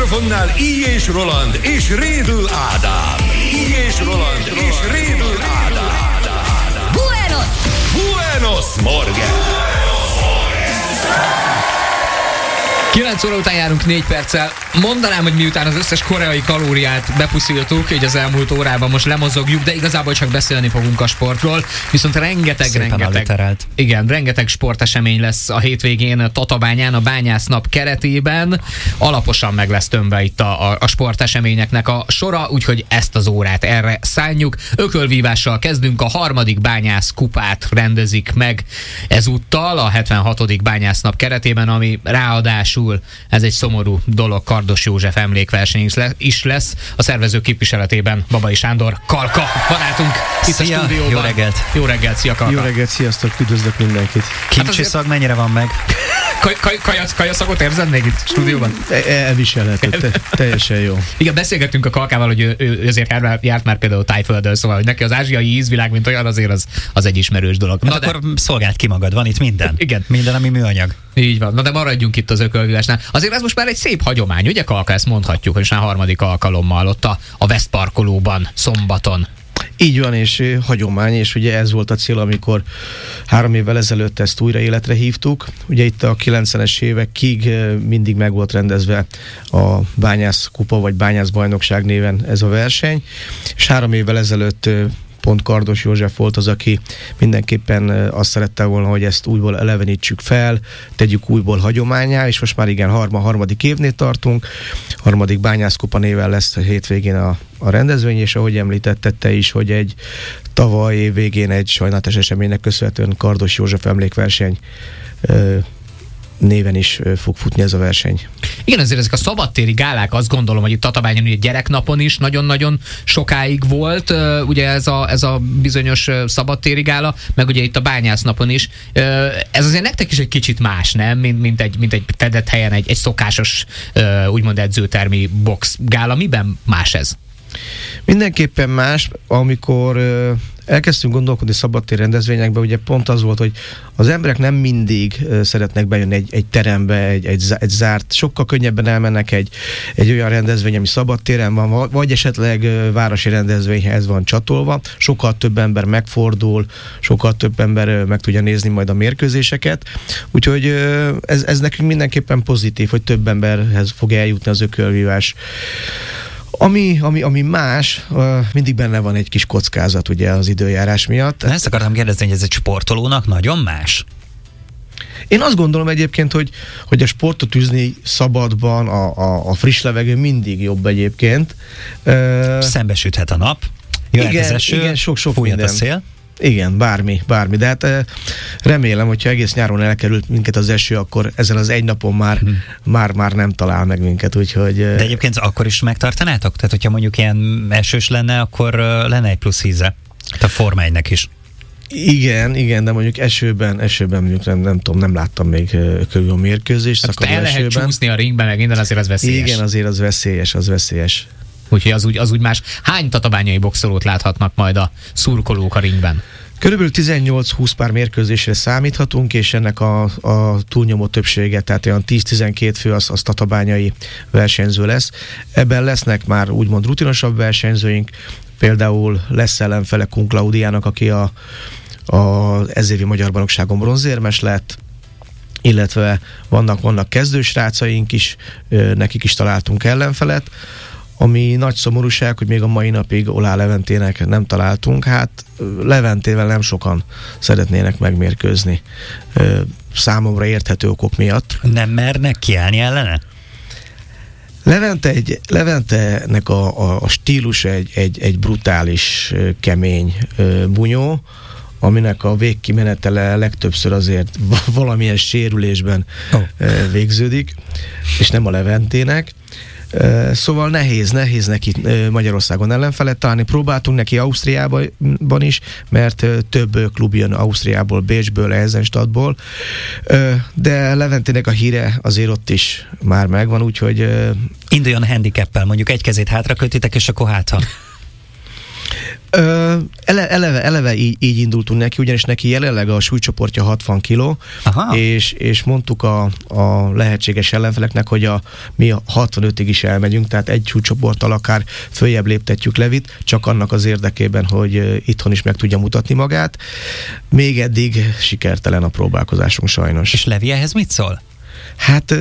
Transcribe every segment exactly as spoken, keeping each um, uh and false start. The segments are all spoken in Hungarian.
mikrofonnál Így és Roland és Rédl Ádám. Így és Roland és Rédl Ádám. Buenos! Buenos Morgen! kilenc óra után járunk négy perccel. Mondanám, hogy miután az összes koreai kalóriát bepusziltuk, így az elmúlt órában most lemozogjuk, de igazából csak beszélni fogunk a sportról. Viszont rengeteg, Szépen rengeteg, alliterált. igen, rengeteg sportesemény lesz a hétvégén Tatabányán, a Bányásznap keretében. Alaposan meg lesz tömve itt a, a, a sporteseményeknek a sora, úgyhogy ezt az órát erre szánjuk. Ökölvívással kezdünk, a harmadik Bányász kupát rendezik meg ezúttal a hetvenhatodik Bányásznap keretében, ami ráadásul ez egy szomorú dolog, Kardos József emlékverseny is lesz. A szervező képviseletében Babai Sándor, Kalka barátunk itt Szia, a stúdióban. jó reggelt! Jó reggelt, szia Kalka! Jó reggelt, sziasztok, üdvözlök mindenkit. Kincsi szag mennyire van meg? Kaj, kaj, kajasz, kajaszagot érzed még itt a stúdióban? Elviselhető, te, teljesen jó. Igen, beszélgettünk a Kalkával, hogy ő, ő azért járt, járt már például Tájföldön, szóval hogy neki az ázsiai ízvilág, mint olyan, azért az, az egy ismerős dolog. Na, hát akkor de... szolgáld ki magad, van itt minden. Igen. Minden, ami műanyag. Így van. Na de maradjunk itt az ökölvívásnál. Azért ez most már egy szép hagyomány, ugye Kalka, ezt mondhatjuk, hogy már harmadik alkalommal ott a, a Vesztparkolóban, szombaton. Így van, és hagyomány, és ugye ez volt a cél, amikor három évvel ezelőtt ezt újra életre hívtuk. Ugye itt a kilencvenes évekig mindig meg volt rendezve a Bányász Kupa, vagy Bányász Bajnokság néven ez a verseny, és három évvel ezelőtt pont Kardos József volt az, aki mindenképpen azt szerette volna, hogy ezt újból elevenítsük fel, tegyük újból hagyománnyá, és most már igen, harma, harmadik évnél tartunk, harmadik Bányászkupa néven lesz a hétvégén a, a rendezvény, és ahogy említetted te is, hogy egy tavaly év végén egy sajnálatos eseménynek köszönhetően Kardos József emlékverseny ö, néven is fog futni ez a verseny. Igen, azért ezek a szabadtéri gálák, azt gondolom, hogy itt Tatabányon ugye gyereknapon is nagyon-nagyon sokáig volt, ugye ez a, ez a bizonyos szabadtéri gála, meg ugye itt a Bányásznapon is. Ez azért nektek is egy kicsit más, nem? Mint, mint, egy, mint egy fedett helyen egy, egy szokásos, úgymond edzőtermi box gála. Miben más ez? Mindenképpen más, amikor ö, elkezdtünk gondolkodni szabadtér rendezvényekbe, ugye pont az volt, hogy az emberek nem mindig ö, szeretnek bejönni egy, egy terembe, egy, egy, egy zárt, sokkal könnyebben elmennek egy, egy olyan rendezvény, ami szabadtéren van, vagy esetleg ö, városi rendezvényhez van csatolva, sokkal több ember megfordul, sokkal több ember ö, meg tudja nézni majd a mérkőzéseket, úgyhogy ö, ez, ez nekünk mindenképpen pozitív, hogy több emberhez fog eljutni az ökölvívás. Ami, ami, ami más, uh, mindig benne van egy kis kockázat ugye az időjárás miatt. Na, ezt akartam kérdezni, hogy ez egy sportolónak nagyon más? Én azt gondolom egyébként, hogy, hogy a sportot űzni szabadban, a, a, a friss levegő mindig jobb egyébként. Uh, Szembesüthet a nap, jöhet igen, az eső, igen, sok-sok fújhat minden. a szél. Igen, bármi, bármi. De hát remélem, hogyha egész nyáron elkerült minket az eső, akkor ezen az egy napon már, hmm. már, már nem talál meg minket, úgyhogy... De egyébként akkor is megtartanátok? Tehát, hogyha mondjuk ilyen esős lenne, akkor lenne egy plusz íze. A Forma egynek is. Igen, igen, de mondjuk esőben, esőben mondjuk nem, nem tudom, nem láttam még körül a mérkőzést. Hát el lehet esőben. Csúszni a ringben, meg minden, azért az veszélyes. Igen, azért az veszélyes, az veszélyes. Úgyhogy az úgy, az úgy más. Hány tatabányai boxolót láthatnak majd a szurkolók a ringben? Körülbelül tizennyolc-húsz pár mérkőzésre számíthatunk, és ennek a, a túlnyomó többsége, tehát olyan tíz-tizenkét fő az, az tatabányai versenyző lesz. Ebben lesznek már úgymond rutinosabb versenyzőink, például lesz ellenfele Kun Klaudiának, aki a, a ezévi Magyar Bajnokságon bronzérmes lett, illetve vannak, vannak kezdősrácaink is, nekik is találtunk ellenfelet. Ami nagy szomorúság, hogy még a mai napig Olá Leventének nem találtunk, hát Leventével nem sokan szeretnének megmérkőzni számomra érthető okok miatt. Nem mernek kiállni ellene? Levente egy, Leventenek a, a, a stílus egy, egy, egy brutális, kemény bunyó, aminek a végkimenetele legtöbbször azért valamilyen sérülésben oh. végződik, és nem a Leventének. Szóval nehéz, nehéz neki Magyarországon ellenfelet találni. Próbáltunk neki Ausztriában is, mert több klub jön Ausztriából, Bécsből, Eisenstadtból, de Leventének a híre azért ott is már megvan, úgyhogy... Induljon handicappel, mondjuk egy kezét hátra kötitek, és akkor hátha. Ö, ele, eleve, eleve így, így indultunk neki, ugyanis neki jelenleg a súlycsoportja hatvan kiló, és, és mondtuk a, a lehetséges ellenfeleknek, hogy a, mi a hatvanötig is elmegyünk, tehát egy súlycsoporttal akár följebb léptetjük Levit, csak annak az érdekében, hogy itthon is meg tudja mutatni magát. Még eddig sikertelen a próbálkozásunk sajnos. És Levi ehhez mit szól? Hát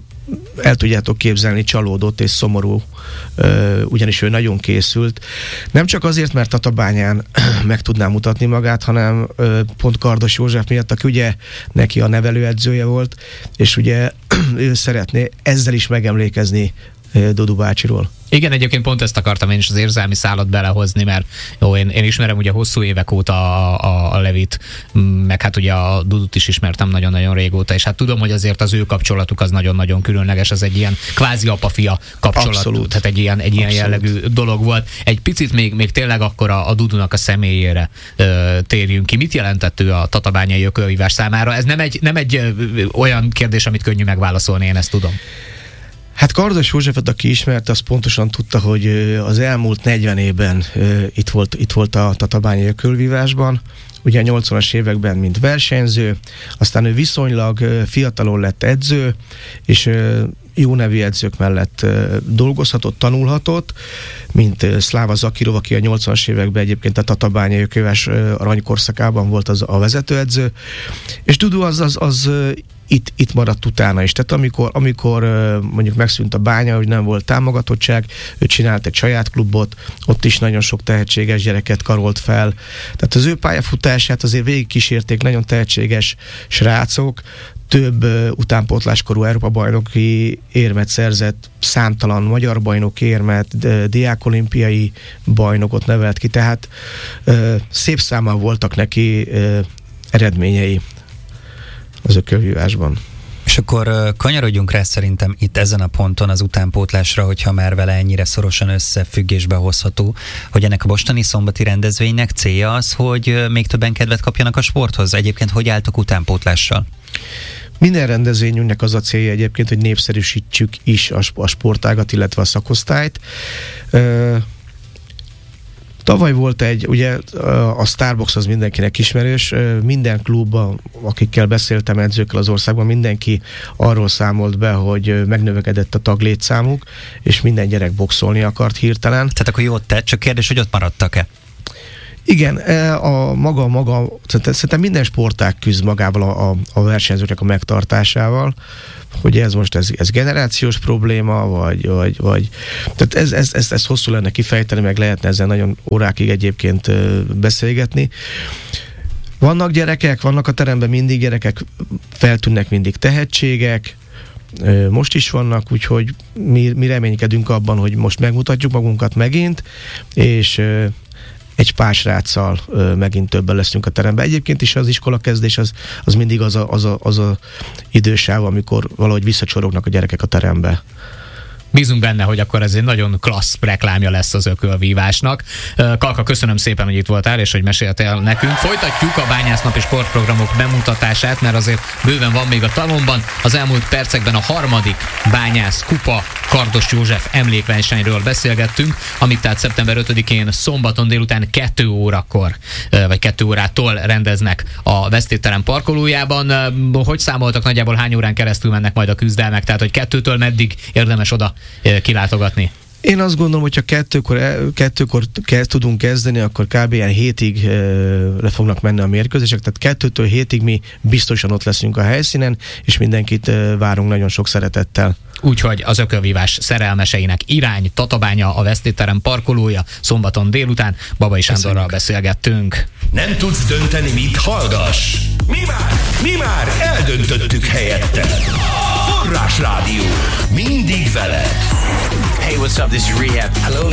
el tudjátok képzelni, csalódott és szomorú, ugyanis ő nagyon készült. Nem csak azért, mert Tatabányán meg tudná mutatni magát, hanem pont Kardos József miatt, aki ugye neki a nevelőedzője volt, és ugye ő szeretné ezzel is megemlékezni Dudu bácsiról. Igen, egyébként pont ezt akartam én is az érzelmi szálat belehozni, mert jó, én, én ismerem ugye hosszú évek óta a, a, a Levit, meg hát ugye a Dudut is ismertem nagyon-nagyon régóta, és hát tudom, hogy azért az ő kapcsolatuk az nagyon-nagyon különleges, az egy ilyen kvázi apa-fia kapcsolat, Abszolút. tehát egy ilyen, egy ilyen jellegű dolog volt. Egy picit még, még tényleg akkor a, a Dudunak a személyére ö, térjünk ki. Mit jelentett ő a tatabányai ökölvívás számára? Ez nem egy, nem egy ö, olyan kérdés, amit könnyű megválaszolni, én ezt tudom. Hát Kardos Józsefet, aki ismerte, az pontosan tudta, hogy az elmúlt negyven évben itt volt, itt volt a tatabányai ökölvívásban. Ugye a nyolcvanas években, mint versenyző, aztán ő viszonylag fiatalon lett edző, és jó nevű edzők mellett dolgozhatott, tanulhatott, mint Szláva Zakirov, aki a nyolcvanas években egyébként a tatabányai ökölvívás aranykorszakában volt az a vezetőedző, és Dudu az, az, az Itt, itt maradt utána is. Tehát amikor, amikor mondjuk megszűnt a bánya, hogy nem volt támogatottság, ő csinált egy saját klubot, ott is nagyon sok tehetséges gyereket karolt fel. Tehát az ő pályafutását azért végigkísérték nagyon tehetséges srácok, több utánpótláskorú Európa-bajnoki érmet szerzett, számtalan magyar bajnok érmet, diákolimpiai bajnokot nevelt ki, tehát szép számmal voltak neki eredményei az ökölvívásban. És akkor kanyarodjunk rá szerintem itt ezen a ponton az utánpótlásra, hogyha már vele ennyire szorosan összefüggésbe hozható, hogy ennek a mostani szombati rendezvénynek célja az, hogy még többen kedvet kapjanak a sporthoz. Egyébként hogy álltok utánpótlással? Minden rendezvényünknek az a célja egyébként, hogy népszerűsítsük is a sportágat, illetve a szakosztályt. Tavaly volt egy, ugye a Starbucks az mindenkinek ismerős, minden klubban, akikkel beszéltem, edzőkkel az országban, mindenki arról számolt be, hogy megnövekedett a taglétszámuk, és minden gyerek boxolni akart hirtelen. Tehát akkor jót tett, csak kérdés, hogy ott maradtak-e? Igen, a maga, maga, szerintem minden sportág küzd magával a, a, a versenyzőknek a megtartásával, hogy ez most ez, ez generációs probléma, vagy, vagy, vagy tehát ez, ez, ez, ez hosszú lenne kifejteni, meg lehetne ezzel nagyon órákig egyébként beszélgetni. Vannak gyerekek, vannak a teremben mindig gyerekek, feltűnnek mindig tehetségek, most is vannak, úgyhogy mi, mi reménykedünk abban, hogy most megmutatjuk magunkat megint, és egy pár sráccal ö, megint többen leszünk a teremben. Egyébként is az iskola kezdés az, az mindig az a, az, a, az a idősáv, amikor valahogy visszacsorognak a gyerekek a terembe. Bízunk benne, hogy akkor ez egy nagyon klassz reklámja lesz az ökölvívásnak. Kalka, köszönöm szépen, hogy itt voltál, és hogy meséltél nekünk. Folytatjuk a bányásznapi sportprogramok bemutatását, mert azért bőven van még a talomban. Az elmúlt percekben a harmadik bányász kupa Kardos József emlékversenyről beszélgettünk, amit tehát szeptember ötödikén szombaton délután kettő órakor, vagy kettő órától rendeznek a Vesztétterem parkolójában. Hogy számoltak, nagyjából hány órán keresztül mennek majd a küzdelmek? Tehát, hogy kettőtől meddig érdemes oda kilátogatni? Én azt gondolom, hogyha kettőkor, kettőkor kezd, tudunk kezdeni, akkor kb. Ilyen hétig e, le fognak menni a mérkőzések, tehát kettőtől hétig mi biztosan ott leszünk a helyszínen, és mindenkit e, várunk nagyon sok szeretettel. Úgyhogy az ökölvívás szerelmeseinek irány Tatabánya, a Vesztétterem parkolója, szombaton délután. Babai Sándorral beszélgettünk. Nem tudsz dönteni, mit hallgass? Mi már, mi már eldöntöttük helyette. Forrás Rádió. Mindig veled. Hey, what's up? This is Rehab. Hello.